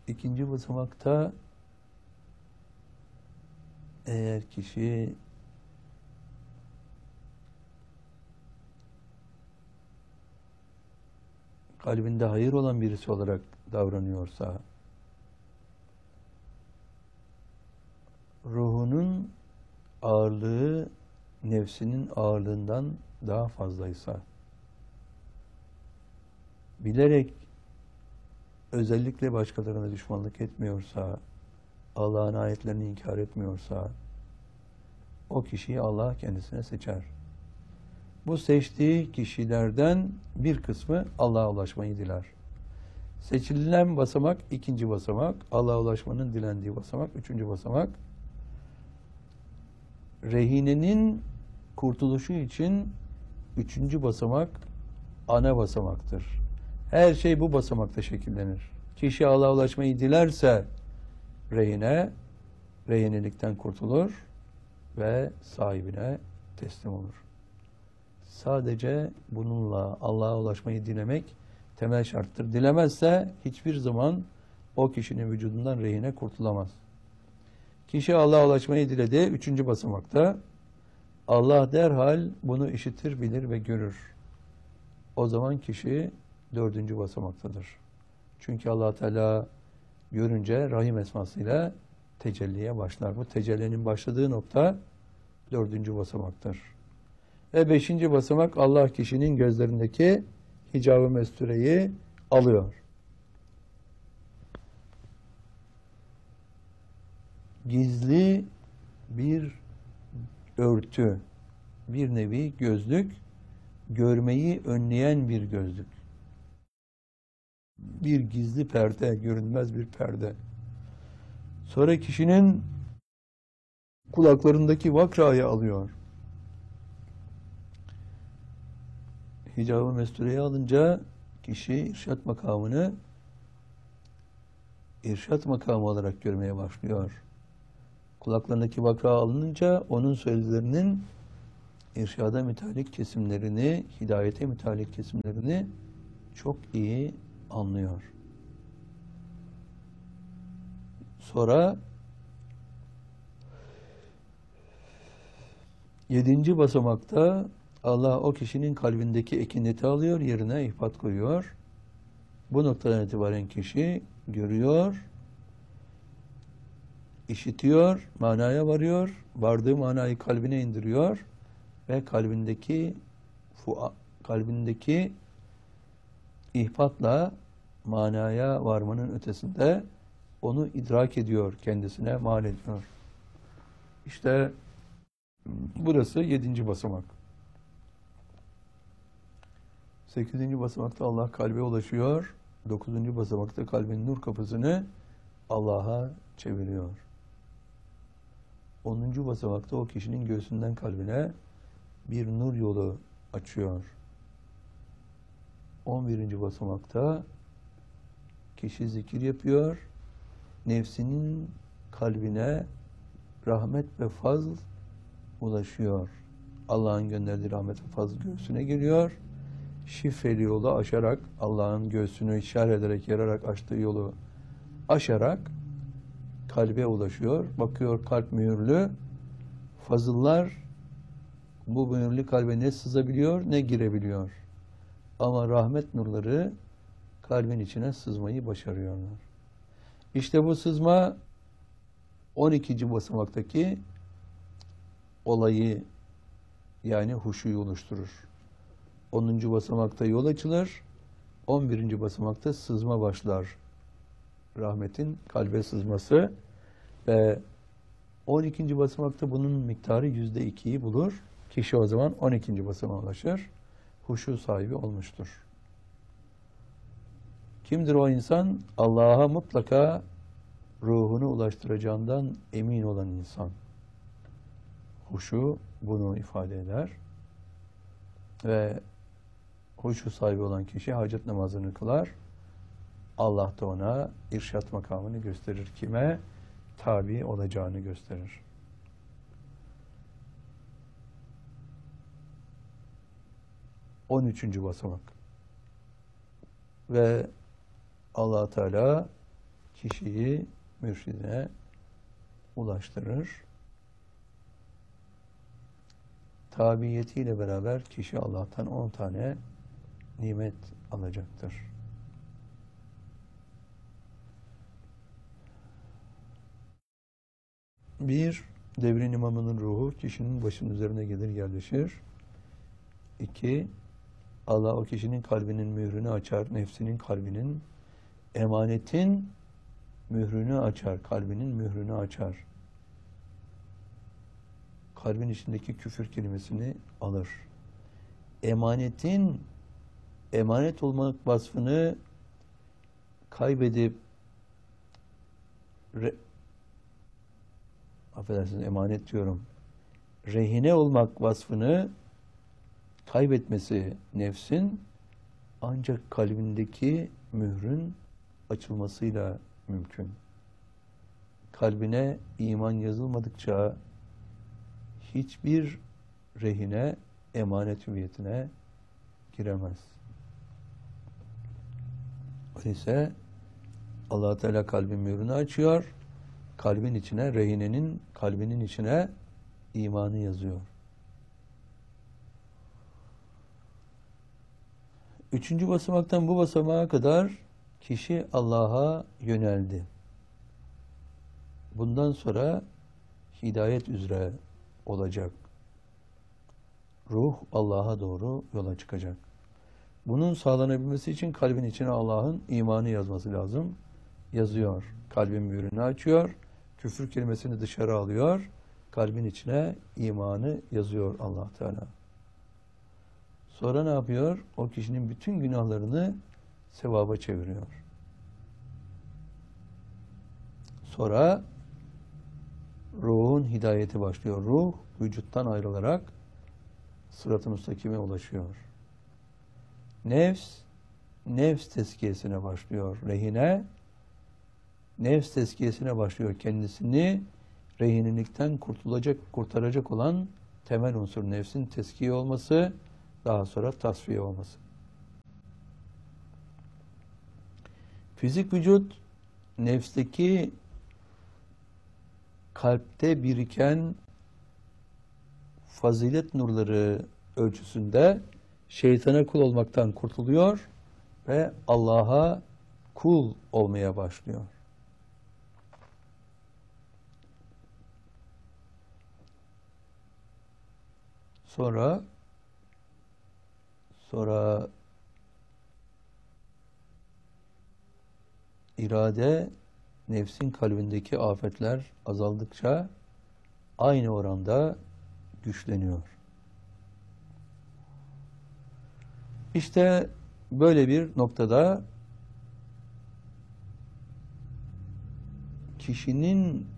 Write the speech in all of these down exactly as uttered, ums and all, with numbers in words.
İkinci basamakta eğer kişi kalbinde hayır olan birisi olarak davranıyorsa, ruhunun ağırlığı nefsinin ağırlığından daha fazlaysa, bilerek özellikle başkalarına düşmanlık etmiyorsa, Allah'ın ayetlerini inkar etmiyorsa, o kişiyi Allah kendisine seçer. Bu seçtiği kişilerden bir kısmı Allah'a ulaşmayı diler. Seçilen basamak ikinci basamak, Allah'a ulaşmanın dilendiği basamak üçüncü basamak. Rehinenin kurtuluşu için üçüncü basamak ana basamaktır. Her şey bu basamakta şekillenir. Kişi Allah'a ulaşmayı dilerse rehine, rehinelikten kurtulur ve sahibine teslim olur. Sadece bununla Allah'a ulaşmayı dilemek temel şarttır. Dilemezse hiçbir zaman o kişinin vücudundan rehine kurtulamaz. Kişi Allah'a ulaşmayı diledi. Üçüncü basamakta Allah derhal bunu işitir, bilir ve görür. O zaman kişi dördüncü basamaktadır. Çünkü Allah Teala görünce Rahim esmasıyla tecelliye başlar. Bu tecellinin başladığı nokta dördüncü basamaktır. Ve beşinci basamak Allah kişinin gözlerindeki hicab-ı mestureyi alıyor. Gizli bir örtü, bir nevi gözlük, görmeyi önleyen bir gözlük. Bir gizli perde, görünmez bir perde. Sonra kişinin kulaklarındaki vakrayı alıyor. Hicab-ı mestureyi alınca kişi irşat makamını irşat makamı olarak görmeye başlıyor. Kulaklarındaki vakra alınınca onun sözlerinin irşada mütalik kesimlerini, hidayete mütalik kesimlerini çok iyi anlıyor. Sonra yedinci basamakta Allah o kişinin kalbindeki ekineti alıyor, yerine ihbat koyuyor. Bu noktadan itibaren kişi görüyor, işitiyor, manaya varıyor, vardığı manayı kalbine indiriyor ve kalbindeki kalbindeki ihbatla manaya varmanın ötesinde onu idrak ediyor, kendisine mal ediyor. İşte burası yedinci basamak. Sekizinci basamakta Allah kalbe ulaşıyor. Dokuzuncu basamakta kalbin nur kapısını Allah'a çeviriyor. Onuncu basamakta o kişinin göğsünden kalbine bir nur yolu açıyor. On birinci basamakta kişi zikir yapıyor. Nefsinin kalbine rahmet ve fazl ulaşıyor. Allah'ın gönderdiği rahmet ve fazl göğsüne geliyor. Şifreli yolu aşarak, Allah'ın göğsünü işaret ederek, yararak açtığı yolu aşarak kalbe ulaşıyor. Bakıyor kalp mühürlü. Fazıllar bu mühürlü kalbe ne sızabiliyor ne girebiliyor. Ama rahmet nurları kalbin içine sızmayı başarıyorlar. İşte bu sızma on ikinci basamaktaki olayı, yani huşuyu oluşturur. onuncu basamakta yol açılır. on birinci basamakta sızma başlar. Rahmetin kalbe sızması ve on ikinci basamakta bunun miktarı yüzde ikiyi bulur. Kişi o zaman on ikinci basamağa ulaşır. Huşu sahibi olmuştur. Kimdir o insan? Allah'a mutlaka ruhunu ulaştıracağından emin olan insan. Huşu bunu ifade eder. Ve huşu sahibi olan kişi hacet namazını kılar. Allah da ona irşat makamını gösterir. Kime? Tabi olacağını gösterir. on üçüncü basamak. Ve Allah Teala kişiyi mürşidine ulaştırır. Tabiyetiyle beraber kişi Allah'tan on tane nimet alacaktır. Bir, devrin imamının ruhu kişinin başının üzerine gelir yerleşir. İki, Allah o kişinin kalbinin mührünü açar, nefsinin kalbinin, emanetin mührünü açar, kalbinin mührünü açar. Kalbin içindeki küfür kelimesini alır. Emanetin, emanet olmak vasfını kaybedip, re, affedersiniz emanet diyorum, rehine olmak vasfını kaybetmesi nefsin ancak kalbindeki mührün açılmasıyla mümkün. Kalbine iman yazılmadıkça hiçbir rehine emanet hüviyetine giremez. Öyleyse Allah Teala kalbin mührünü açıyor. Kalbin içine, rehinenin kalbinin içine imanı yazıyor. Üçüncü basamaktan bu basamağa kadar kişi Allah'a yöneldi. Bundan sonra hidayet üzere olacak. Ruh Allah'a doğru yola çıkacak. Bunun sağlanabilmesi için kalbin içine Allah'ın imanı yazması lazım. Yazıyor. Kalbin mührünü açıyor. Küfür kelimesini dışarı alıyor. Kalbin içine imanı yazıyor Allah Teala. Sonra ne yapıyor? O kişinin bütün günahlarını sevaba çeviriyor. Sonra ruhun hidayeti başlıyor. Ruh vücuttan ayrılarak sırat-ı müstakime ulaşıyor. Nefs, nefs tezkiyesine başlıyor. Rehine, nefs tezkiyesine başlıyor. Kendisini rehinelikten kurtulacak, kurtaracak olan temel unsur nefsin tezkiye olması, daha sonra tasfiye olması. Fizik vücut, nefsteki kalpte biriken fazilet nurları ölçüsünde şeytana kul olmaktan kurtuluyor ve Allah'a kul olmaya başlıyor. Sonra sonra irade, nefsin kalbindeki afetler azaldıkça aynı oranda güçleniyor. İşte böyle bir noktada kişinin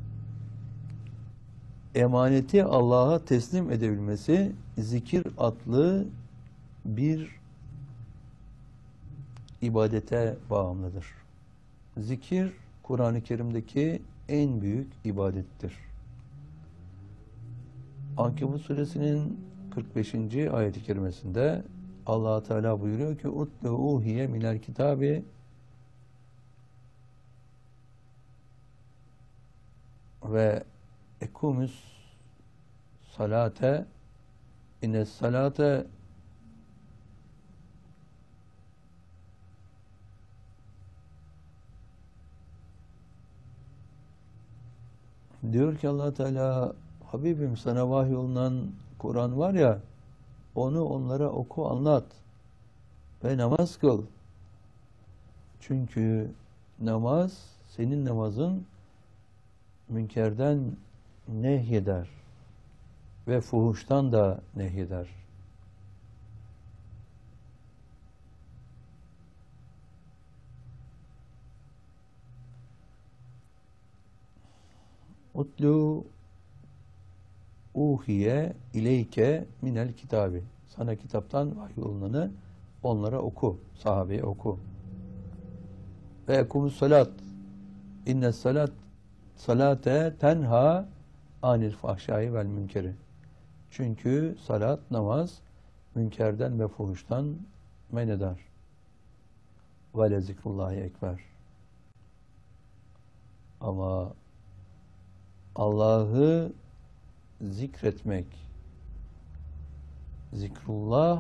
emaneti Allah'a teslim edebilmesi zikir adlı bir ibadete bağımlıdır. Zikir, Kur'an-ı Kerim'deki en büyük ibadettir. Ankebut suresinin kırk beşinci ayet-i kerimesinde Allah Teala buyuruyor ki utlu uhiye minel kitabi ve ekumus salate ines salate diyor ki Allah Teala, Habibim sana vahyolunan Kur'an var ya, onu onlara oku, anlat ve namaz kıl. Çünkü namaz, senin namazın münkerden nehyeder ve fuhuştan da nehyeder. Utlu uhiye ileyke minel kitabi. Sana kitaptan vahyolunanı onlara oku, sahabeye oku. Ve ekumus salat. İnne salat salate tenha anil fahşai vel münkeri. Çünkü salat, namaz münkerden ve fuhuştan men eder. Ve le zikrullahi ekber. Ama Allah'ı zikretmek, zikrullah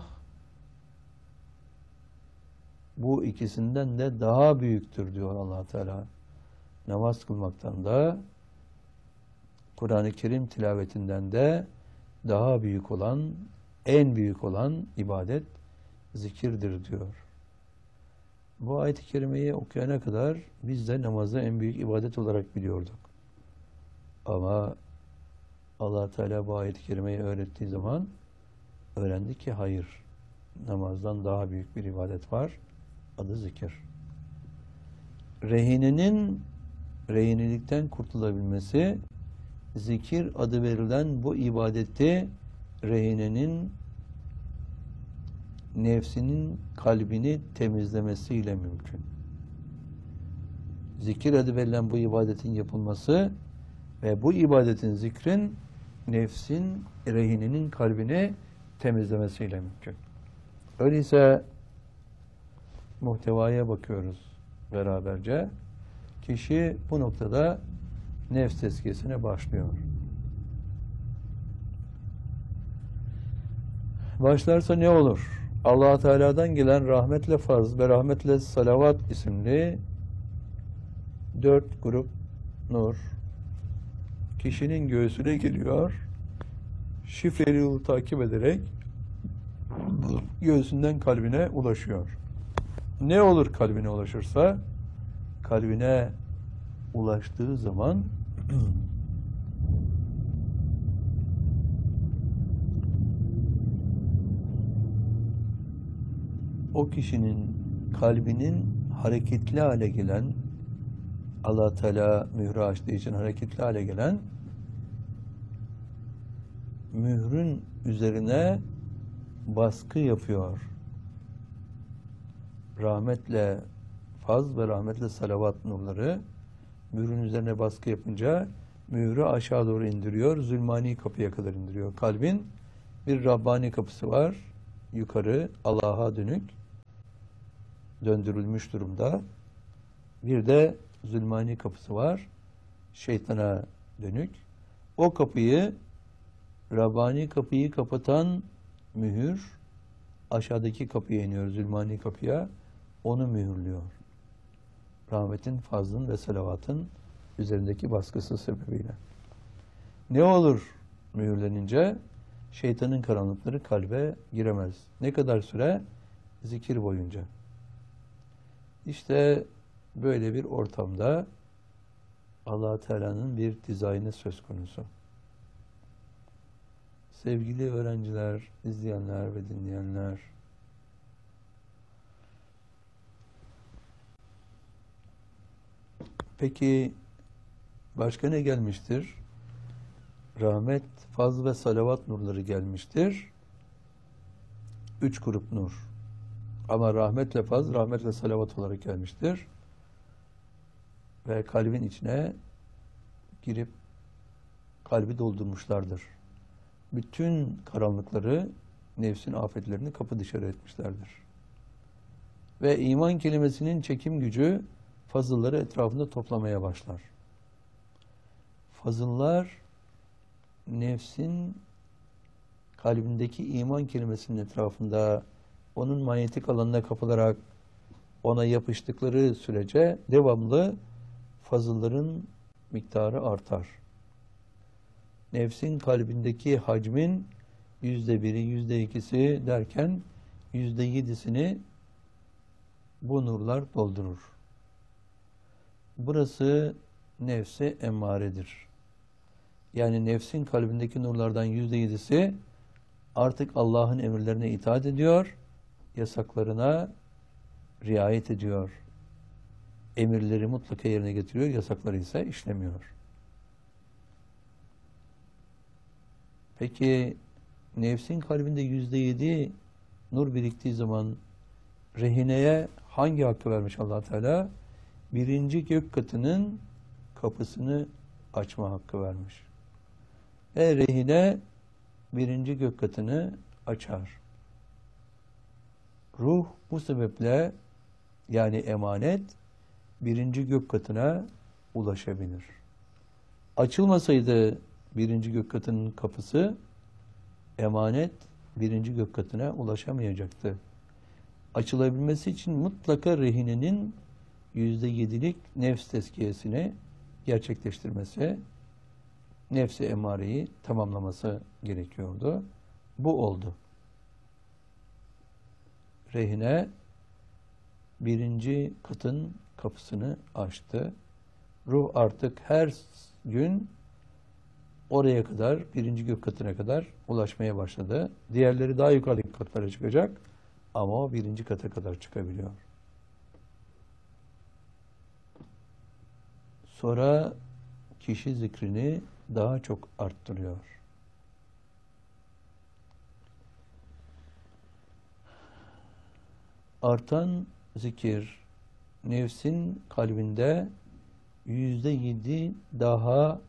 bu ikisinden de daha büyüktür diyor Allah Teala. Namaz kılmaktan da, Kur'an-ı Kerim tilavetinden de daha büyük olan, en büyük olan ibadet zikirdir diyor. Bu ayet-i kerimeyi okuyana kadar biz de namazı en büyük ibadet olarak biliyorduk. Ama Allah Teala bu ayet-i kerimeyi öğrettiği zaman öğrendik ki hayır, namazdan daha büyük bir ibadet var. Adı zikir. Rehinenin rehinelikten kurtulabilmesi, zikir adı verilen bu ibadeti rehinenin nefsinin kalbini temizlemesiyle mümkün. Zikir adı verilen bu ibadetin yapılması ve bu ibadetin, zikrin nefsin, rehinenin kalbini temizlemesiyle mümkün. Öyleyse muhtevaya bakıyoruz beraberce. Kişi bu noktada nefs tezkiyesine başlıyor. Başlarsa ne olur? Allah Teala'dan gelen rahmetle farz ve rahmetle salavat isimli dört grup nur kişinin göğsüne geliyor. Şifreli yolu takip ederek göğsünden kalbine ulaşıyor. Ne olur kalbine ulaşırsa? Kalbine ulaştığı zaman o kişinin kalbinin hareketli hale gelen, Allah Teala mührü açtığı için hareketli hale gelen mührün üzerine baskı yapıyor. Rahmetle faz ve rahmetle salavat nurları mührün üzerine baskı yapınca mührü aşağı doğru indiriyor. Zulmani kapıya kadar indiriyor. Kalbin bir Rabbani kapısı var. Yukarı Allah'a dönük döndürülmüş durumda. Bir de zulmani kapısı var. Şeytana dönük. O kapıyı, Rabbani kapıyı kapatan mühür aşağıdaki kapıya iniyor. Zulmani kapıya. Onu mühürlüyor. Rahmetin, fazlın ve salavatın üzerindeki baskısı sebebiyle. Ne olur mühürlenince? Şeytanın karanlıkları kalbe giremez. Ne kadar süre? Zikir boyunca. İşte böyle bir ortamda Allah Teala'nın bir dizaynı söz konusu. Sevgili öğrenciler, izleyenler ve dinleyenler, peki başka ne gelmiştir? Rahmet, faz ve salavat nurları gelmiştir. Üç grup nur. Ama rahmetle faz, rahmetle salavat olarak gelmiştir. Ve kalbin içine girip kalbi doldurmuşlardır. Bütün karanlıkları, nefsin afetlerini kapı dışarı etmişlerdir. Ve iman kelimesinin çekim gücü fazılları etrafında toplamaya başlar. Fazıllar nefsin kalbindeki iman kelimesinin etrafında onun manyetik alanına kapılarak ona yapıştıkları sürece devamlı fazılların miktarı artar. Nefsin kalbindeki hacmin yüzde biri, yüzde ikisi derken yüzde yedisini bu nurlar doldurur. Burası nefsi emmaredir. Yani nefsin kalbindeki nurlardan yüzde yedisi artık Allah'ın emirlerine itaat ediyor, yasaklarına riayet ediyor. Emirleri mutlaka yerine getiriyor, yasakları ise işlemiyor. Peki nefsin kalbinde yüzde yedi nur biriktiği zaman rehineye hangi hakkı vermiş Allah Teala? Birinci gök katının kapısını açma hakkı vermiş. Ve rehine birinci gök katını açar. Ruh bu sebeple, yani emanet, birinci gök katına ulaşabilir. Açılmasaydı birinci gök katının kapısı, emanet birinci gök katına ulaşamayacaktı. Açılabilmesi için mutlaka rehinenin yüzde yedilik nefs tezkiyesini gerçekleştirmesi, nefsi emareyi tamamlaması gerekiyordu. Bu oldu. Rehine birinci katın kapısını açtı. Ruh artık her gün oraya kadar, birinci gök katına kadar ulaşmaya başladı. Diğerleri daha yukarıdaki katlara çıkacak ama o birinci kata kadar çıkabiliyor. Sonra kişi zikrini daha çok arttırıyor. Artan zikir, nefsin kalbinde yüzde yedi daha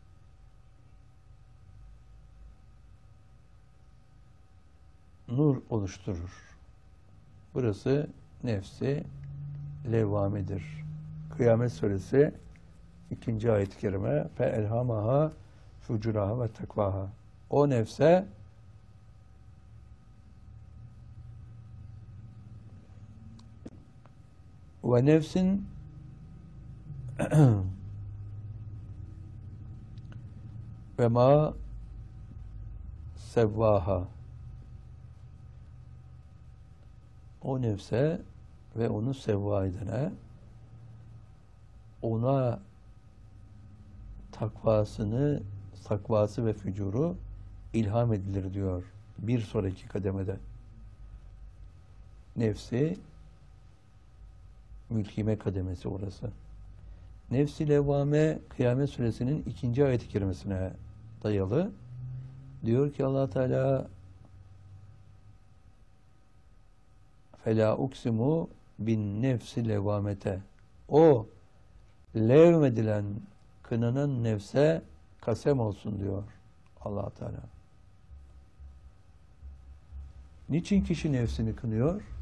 nur oluşturur. Burası nefsi levvamedir. Kıyamet Suresi ikinci ayet-i kerime fe elhamaha fucuraha ve takvaha. O nefse ve nefsin ve ma sevvaha. O nefse ve onu sevva edene, ona takvasını, takvası ve fücuru ilham edilir diyor bir sonraki kademede. Nefsi mülkime kademesi orası. Nefs-i levvame Kıyamet Suresinin ikinci ayet-i kerimesine dayalı. Diyor ki Allah Teala فَلَا اُقْسِمُ bin nefsi levvamete. O levmedilen, kınanan nefse kasem olsun diyor Allah Teala. Niçin kişi nefsini kınıyor?